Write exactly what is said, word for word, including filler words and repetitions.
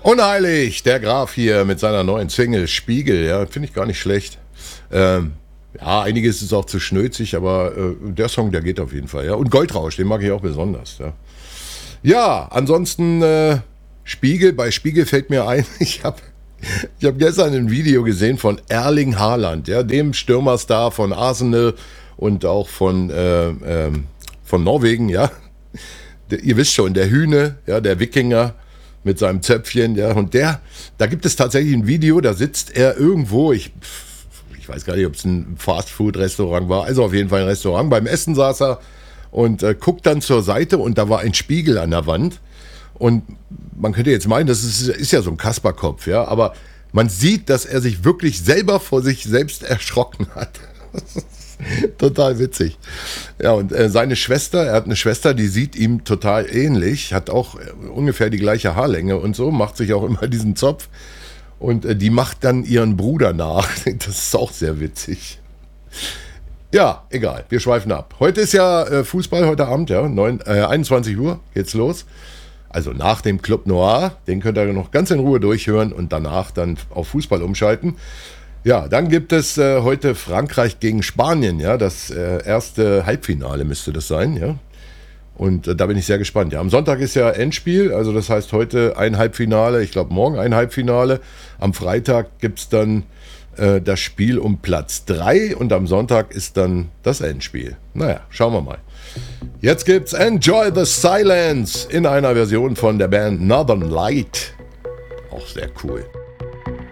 Unheilig, der Graf hier mit seiner neuen Single Spiegel, ja, finde ich gar nicht schlecht. Ähm, ja, einiges ist auch zu schnözig, aber äh, der Song, der geht auf jeden Fall, ja. Und Goldrausch, den mag ich auch besonders, ja. Ja, ansonsten äh, Spiegel, bei Spiegel fällt mir ein, ich habe ich hab gestern ein Video gesehen von Erling Haaland, ja, dem Stürmerstar von Arsenal und auch von, äh, äh, von Norwegen, ja. Der, ihr wisst schon, der Hühne, ja, der Wikinger mit seinem Zöpfchen, ja, und der, da gibt es tatsächlich ein Video, da sitzt er irgendwo, ich, ich weiß gar nicht, ob es ein Fastfood-Restaurant war, also auf jeden Fall ein Restaurant, beim Essen saß er und äh, guckt dann zur Seite und da war ein Spiegel an der Wand und man könnte jetzt meinen, das ist, ist ja so ein Kasperkopf, ja, aber man sieht, dass er sich wirklich selber vor sich selbst erschrocken hat. Total witzig. Ja, und äh, seine Schwester, er hat eine Schwester, die sieht ihm total ähnlich, hat auch äh, ungefähr die gleiche Haarlänge und so, macht sich auch immer diesen Zopf und äh, die macht dann ihren Bruder nach. Das ist auch sehr witzig. Ja, egal, wir schweifen ab. Heute ist ja äh, Fußball, heute Abend, ja, neun, äh, einundzwanzig Uhr geht's los. Also nach dem Club Noir, den könnt ihr noch ganz in Ruhe durchhören und danach dann auf Fußball umschalten. Ja, dann gibt es äh, heute Frankreich gegen Spanien, ja, das äh, erste Halbfinale müsste das sein, ja. Und äh, da bin ich sehr gespannt. Ja, am Sonntag ist ja Endspiel, also das heißt heute ein Halbfinale, ich glaube morgen ein Halbfinale. Am Freitag gibt es dann äh, das Spiel um Platz drei und am Sonntag ist dann das Endspiel. Naja, schauen wir mal. Jetzt gibt's Enjoy the Silence in einer Version von der Band Northern Light. Auch sehr cool.